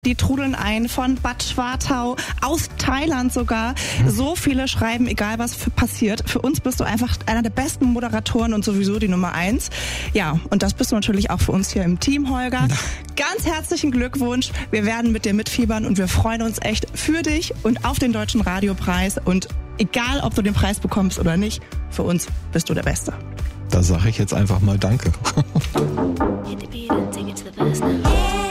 Die trudeln ein von Bad Schwartau, aus Thailand sogar. So viele schreiben, egal was passiert. Für uns bist du einfach einer der besten Moderatoren und sowieso die Nummer 1. Ja, und das bist du natürlich auch für uns hier im Team, Holger. Ganz herzlichen Glückwunsch. Wir werden mit dir mitfiebern und wir freuen uns echt für dich und auf den Deutschen Radiopreis. Und egal, ob du den Preis bekommst oder nicht, für uns bist du der Beste. Da sage ich jetzt einfach mal Danke.